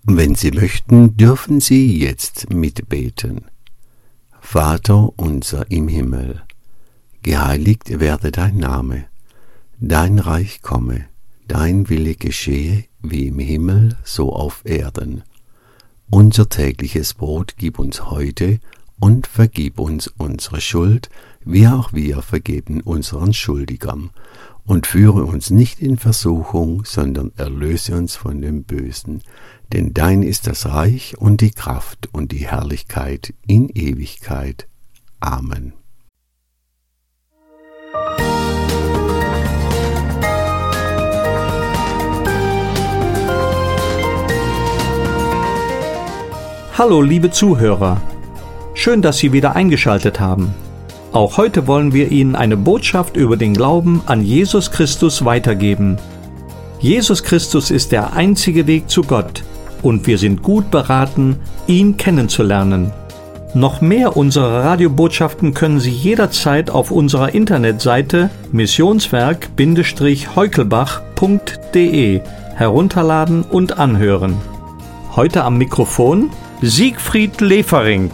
Wenn Sie möchten, dürfen Sie jetzt mitbeten. Vater unser im Himmel, geheiligt werde dein Name, dein Reich komme, dein Wille geschehe, wie im Himmel, so auf Erden. Unser tägliches Brot gib uns heute und vergib uns unsere Schuld, wie auch wir vergeben unseren Schuldigern. Und führe uns nicht in Versuchung, sondern erlöse uns von dem Bösen. Denn dein ist das Reich und die Kraft und die Herrlichkeit in Ewigkeit. Amen. Hallo liebe Zuhörer, schön, dass Sie wieder eingeschaltet haben. Auch heute wollen wir Ihnen eine Botschaft über den Glauben an Jesus Christus weitergeben. Jesus Christus ist der einzige Weg zu Gott und wir sind gut beraten, ihn kennenzulernen. Noch mehr unserer Radiobotschaften können Sie jederzeit auf unserer Internetseite missionswerk-heukelbach.de herunterladen und anhören. Heute am Mikrofon Siegfried Lefering.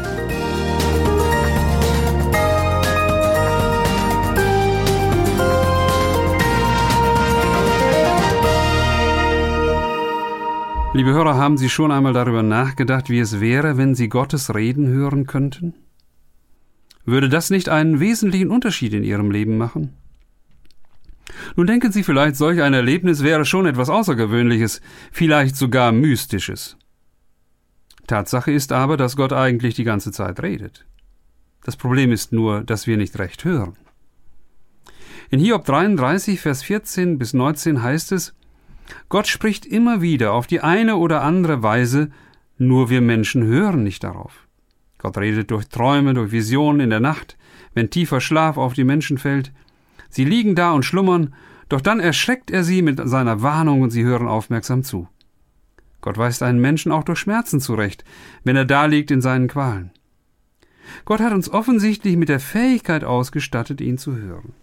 Liebe Hörer, haben Sie schon einmal darüber nachgedacht, wie es wäre, wenn Sie Gottes Reden hören könnten? Würde das nicht einen wesentlichen Unterschied in Ihrem Leben machen? Nun denken Sie vielleicht, solch ein Erlebnis wäre schon etwas Außergewöhnliches, vielleicht sogar Mystisches. Tatsache ist aber, dass Gott eigentlich die ganze Zeit redet. Das Problem ist nur, dass wir nicht recht hören. In Hiob 33, Vers 14 bis 19 heißt es: Gott spricht immer wieder auf die eine oder andere Weise, nur wir Menschen hören nicht darauf. Gott redet durch Träume, durch Visionen in der Nacht, wenn tiefer Schlaf auf die Menschen fällt. Sie liegen da und schlummern, doch dann erschreckt er sie mit seiner Warnung und sie hören aufmerksam zu. Gott weist einen Menschen auch durch Schmerzen zurecht, wenn er da liegt in seinen Qualen. Gott hat uns offensichtlich mit der Fähigkeit ausgestattet, ihn zu hören.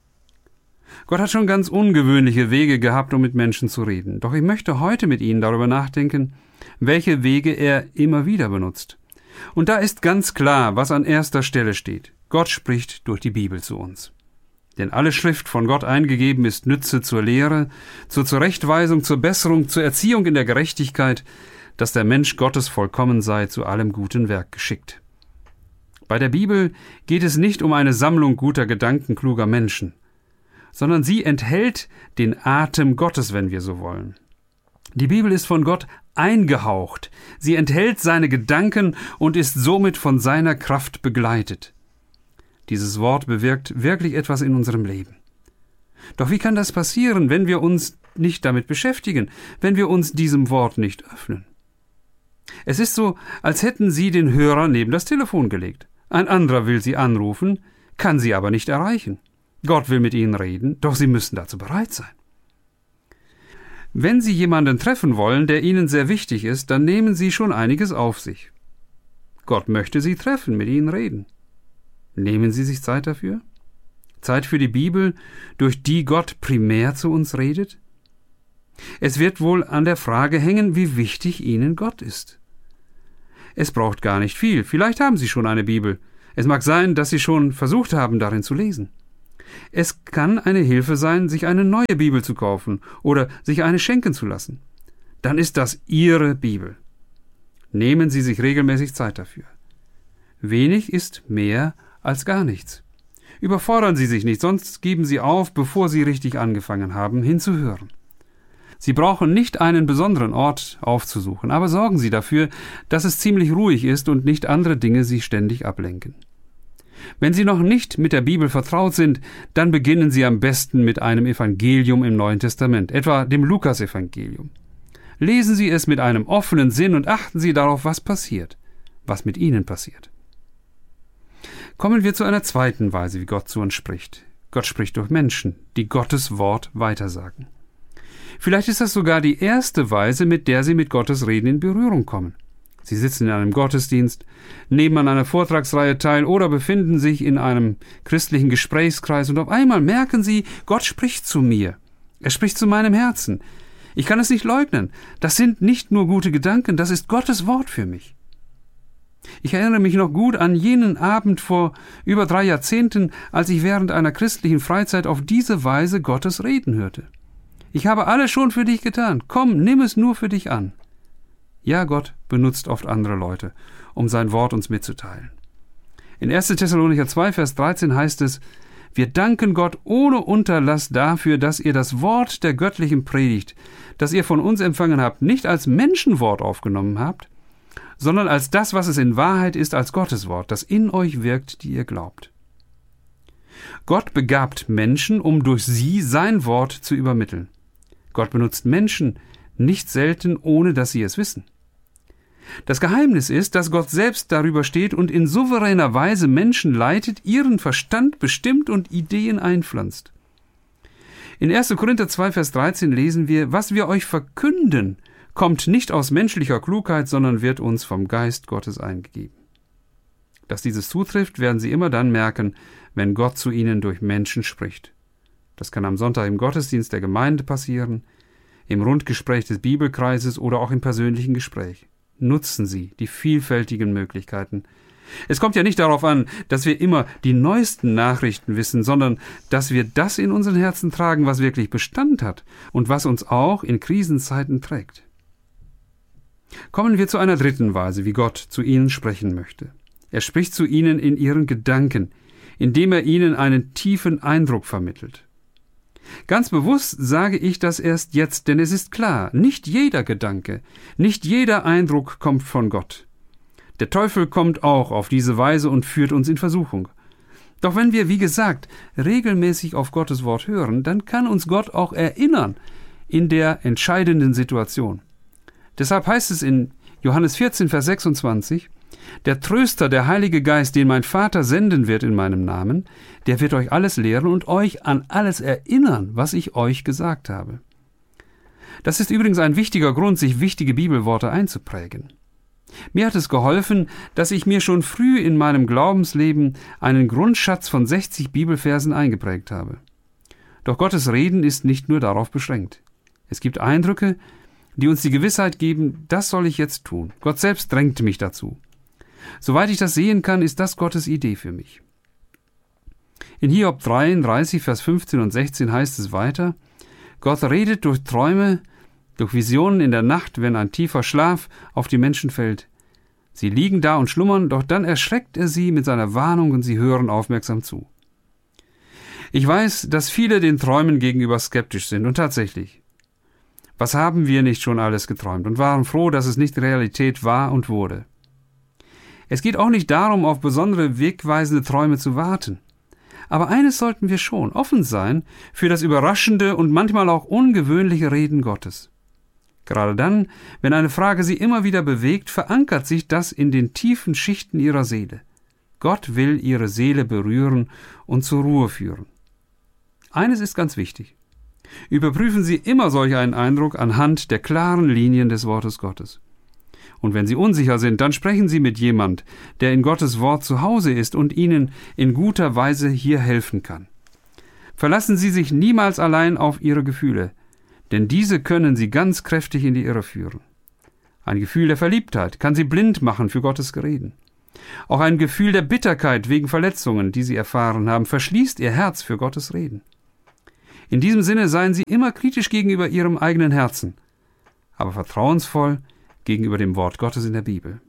Gott hat schon ganz ungewöhnliche Wege gehabt, um mit Menschen zu reden. Doch ich möchte heute mit Ihnen darüber nachdenken, welche Wege er immer wieder benutzt. Und da ist ganz klar, was an erster Stelle steht. Gott spricht durch die Bibel zu uns. Denn alle Schrift von Gott eingegeben ist Nütze zur Lehre, zur Zurechtweisung, zur Besserung, zur Erziehung in der Gerechtigkeit, dass der Mensch Gottes vollkommen sei, zu allem guten Werk geschickt. Bei der Bibel geht es nicht um eine Sammlung guter Gedanken kluger Menschen, sondern sie enthält den Atem Gottes, wenn wir so wollen. Die Bibel ist von Gott eingehaucht, sie enthält seine Gedanken und ist somit von seiner Kraft begleitet. Dieses Wort bewirkt wirklich etwas in unserem Leben. Doch wie kann das passieren, wenn wir uns nicht damit beschäftigen, wenn wir uns diesem Wort nicht öffnen? Es ist so, als hätten Sie den Hörer neben das Telefon gelegt. Ein anderer will Sie anrufen, kann Sie aber nicht erreichen. Gott will mit Ihnen reden, doch Sie müssen dazu bereit sein. Wenn Sie jemanden treffen wollen, der Ihnen sehr wichtig ist, dann nehmen Sie schon einiges auf sich. Gott möchte Sie treffen, mit Ihnen reden. Nehmen Sie sich Zeit dafür? Zeit für die Bibel, durch die Gott primär zu uns redet? Es wird wohl an der Frage hängen, wie wichtig Ihnen Gott ist. Es braucht gar nicht viel. Vielleicht haben Sie schon eine Bibel. Es mag sein, dass Sie schon versucht haben, darin zu lesen. Es kann eine Hilfe sein, sich eine neue Bibel zu kaufen oder sich eine schenken zu lassen. Dann ist das Ihre Bibel. Nehmen Sie sich regelmäßig Zeit dafür. Wenig ist mehr als gar nichts. Überfordern Sie sich nicht, sonst geben Sie auf, bevor Sie richtig angefangen haben, hinzuhören. Sie brauchen nicht einen besonderen Ort aufzusuchen, aber sorgen Sie dafür, dass es ziemlich ruhig ist und nicht andere Dinge Sie ständig ablenken. Wenn Sie noch nicht mit der Bibel vertraut sind, dann beginnen Sie am besten mit einem Evangelium im Neuen Testament, etwa dem Lukas-Evangelium. Lesen Sie es mit einem offenen Sinn und achten Sie darauf, was passiert, was mit Ihnen passiert. Kommen wir zu einer zweiten Weise, wie Gott zu uns spricht. Gott spricht durch Menschen, die Gottes Wort weitersagen. Vielleicht ist das sogar die erste Weise, mit der Sie mit Gottes Reden in Berührung kommen. Sie sitzen in einem Gottesdienst, nehmen an einer Vortragsreihe teil oder befinden sich in einem christlichen Gesprächskreis und auf einmal merken Sie, Gott spricht zu mir. Er spricht zu meinem Herzen. Ich kann es nicht leugnen. Das sind nicht nur gute Gedanken, das ist Gottes Wort für mich. Ich erinnere mich noch gut an jenen Abend vor über 3 Jahrzehnten, als ich während einer christlichen Freizeit auf diese Weise Gottes reden hörte. Ich habe alles schon für dich getan. Komm, nimm es nur für dich an. Ja, Gott benutzt oft andere Leute, um sein Wort uns mitzuteilen. In 1. Thessalonicher 2, Vers 13 heißt es: Wir danken Gott ohne Unterlass dafür, dass ihr das Wort der göttlichen Predigt, das ihr von uns empfangen habt, nicht als Menschenwort aufgenommen habt, sondern als das, was es in Wahrheit ist, als Gottes Wort, das in euch wirkt, die ihr glaubt. Gott begabt Menschen, um durch sie sein Wort zu übermitteln. Gott benutzt Menschen nicht selten, ohne dass sie es wissen. Das Geheimnis ist, dass Gott selbst darüber steht und in souveräner Weise Menschen leitet, ihren Verstand bestimmt und Ideen einpflanzt. In 1. Korinther 2, Vers 13 lesen wir: Was wir euch verkünden, kommt nicht aus menschlicher Klugheit, sondern wird uns vom Geist Gottes eingegeben. Dass dieses zutrifft, werden Sie immer dann merken, wenn Gott zu Ihnen durch Menschen spricht. Das kann am Sonntag im Gottesdienst der Gemeinde passieren, im Rundgespräch des Bibelkreises oder auch im persönlichen Gespräch. Nutzen Sie die vielfältigen Möglichkeiten. Es kommt ja nicht darauf an, dass wir immer die neuesten Nachrichten wissen, sondern dass wir das in unseren Herzen tragen, was wirklich Bestand hat und was uns auch in Krisenzeiten trägt. Kommen wir zu einer dritten Weise, wie Gott zu Ihnen sprechen möchte. Er spricht zu Ihnen in Ihren Gedanken, indem er Ihnen einen tiefen Eindruck vermittelt. Ganz bewusst sage ich das erst jetzt, denn es ist klar, nicht jeder Gedanke, nicht jeder Eindruck kommt von Gott. Der Teufel kommt auch auf diese Weise und führt uns in Versuchung. Doch wenn wir, wie gesagt, regelmäßig auf Gottes Wort hören, dann kann uns Gott auch erinnern in der entscheidenden Situation. Deshalb heißt es in Johannes 14, Vers 26, Der Tröster, der Heilige Geist, den mein Vater senden wird in meinem Namen, der wird euch alles lehren und euch an alles erinnern, was ich euch gesagt habe. Das ist übrigens ein wichtiger Grund, sich wichtige Bibelworte einzuprägen. Mir hat es geholfen, dass ich mir schon früh in meinem Glaubensleben einen Grundschatz von 60 Bibelversen eingeprägt habe. Doch Gottes Reden ist nicht nur darauf beschränkt. Es gibt Eindrücke, die uns die Gewissheit geben, das soll ich jetzt tun. Gott selbst drängt mich dazu. Soweit ich das sehen kann, ist das Gottes Idee für mich. In Hiob 33, Vers 15 und 16 heißt es weiter: Gott redet durch Träume, durch Visionen in der Nacht, wenn ein tiefer Schlaf auf die Menschen fällt. Sie liegen da und schlummern, doch dann erschreckt er sie mit seiner Warnung und sie hören aufmerksam zu. Ich weiß, dass viele den Träumen gegenüber skeptisch sind und tatsächlich. Was haben wir nicht schon alles geträumt und waren froh, dass es nicht Realität war und wurde. Es geht auch nicht darum, auf besondere wegweisende Träume zu warten. Aber eines sollten wir schon: offen sein für das überraschende und manchmal auch ungewöhnliche Reden Gottes. Gerade dann, wenn eine Frage Sie immer wieder bewegt, verankert sich das in den tiefen Schichten Ihrer Seele. Gott will Ihre Seele berühren und zur Ruhe führen. Eines ist ganz wichtig: Überprüfen Sie immer solch einen Eindruck anhand der klaren Linien des Wortes Gottes. Und wenn Sie unsicher sind, dann sprechen Sie mit jemand, der in Gottes Wort zu Hause ist und Ihnen in guter Weise hier helfen kann. Verlassen Sie sich niemals allein auf Ihre Gefühle, denn diese können Sie ganz kräftig in die Irre führen. Ein Gefühl der Verliebtheit kann Sie blind machen für Gottes Reden. Auch ein Gefühl der Bitterkeit wegen Verletzungen, die Sie erfahren haben, verschließt Ihr Herz für Gottes Reden. In diesem Sinne seien Sie immer kritisch gegenüber Ihrem eigenen Herzen, aber vertrauensvoll gegenüber dem Wort Gottes in der Bibel.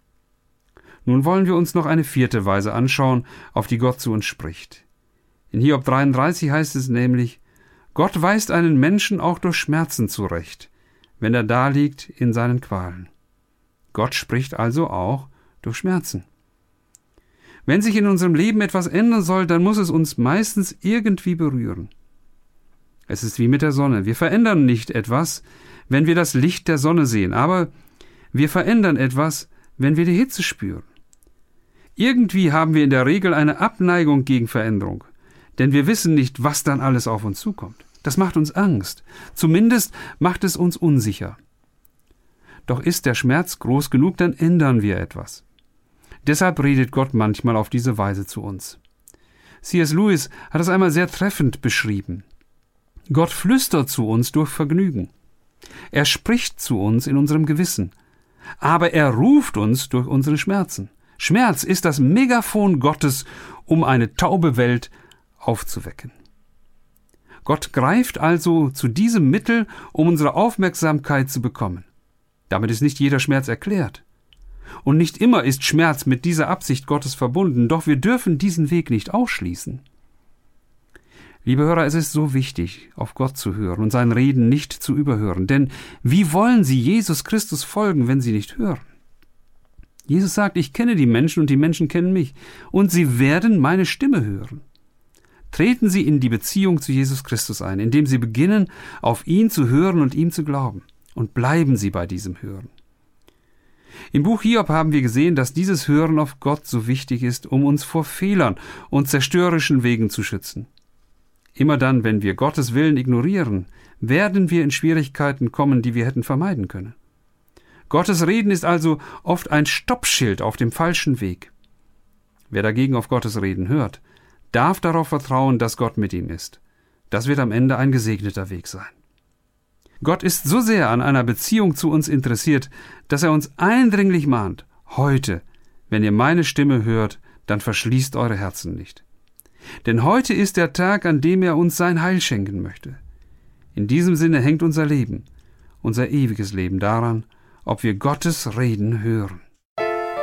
Nun wollen wir uns noch eine 4. Weise anschauen, auf die Gott zu uns spricht. In Hiob 33 heißt es nämlich: Gott weist einen Menschen auch durch Schmerzen zurecht, wenn er daliegt in seinen Qualen. Gott spricht also auch durch Schmerzen. Wenn sich in unserem Leben etwas ändern soll, dann muss es uns meistens irgendwie berühren. Es ist wie mit der Sonne. Wir verändern nicht etwas, wenn wir das Licht der Sonne sehen, aber wir verändern etwas, wenn wir die Hitze spüren. Irgendwie haben wir in der Regel eine Abneigung gegen Veränderung, denn wir wissen nicht, was dann alles auf uns zukommt. Das macht uns Angst. Zumindest macht es uns unsicher. Doch ist der Schmerz groß genug, dann ändern wir etwas. Deshalb redet Gott manchmal auf diese Weise zu uns. C.S. Lewis hat es einmal sehr treffend beschrieben: Gott flüstert zu uns durch Vergnügen. Er spricht zu uns in unserem Gewissen, aber er ruft uns durch unsere Schmerzen. Schmerz ist das Megafon Gottes, um eine taube Welt aufzuwecken. Gott greift also zu diesem Mittel, um unsere Aufmerksamkeit zu bekommen. Damit ist nicht jeder Schmerz erklärt. Und nicht immer ist Schmerz mit dieser Absicht Gottes verbunden, doch wir dürfen diesen Weg nicht ausschließen. Liebe Hörer, es ist so wichtig, auf Gott zu hören und sein Reden nicht zu überhören, denn wie wollen Sie Jesus Christus folgen, wenn Sie nicht hören? Jesus sagt, ich kenne die Menschen und die Menschen kennen mich, und sie werden meine Stimme hören. Treten Sie in die Beziehung zu Jesus Christus ein, indem Sie beginnen, auf ihn zu hören und ihm zu glauben, und bleiben Sie bei diesem Hören. Im Buch Hiob haben wir gesehen, dass dieses Hören auf Gott so wichtig ist, um uns vor Fehlern und zerstörerischen Wegen zu schützen. Immer dann, wenn wir Gottes Willen ignorieren, werden wir in Schwierigkeiten kommen, die wir hätten vermeiden können. Gottes Reden ist also oft ein Stoppschild auf dem falschen Weg. Wer dagegen auf Gottes Reden hört, darf darauf vertrauen, dass Gott mit ihm ist. Das wird am Ende ein gesegneter Weg sein. Gott ist so sehr an einer Beziehung zu uns interessiert, dass er uns eindringlich mahnt: Heute, wenn ihr meine Stimme hört, dann verschließt eure Herzen nicht. Denn heute ist der Tag, an dem er uns sein Heil schenken möchte. In diesem Sinne hängt unser Leben, unser ewiges Leben daran, ob wir Gottes Reden hören.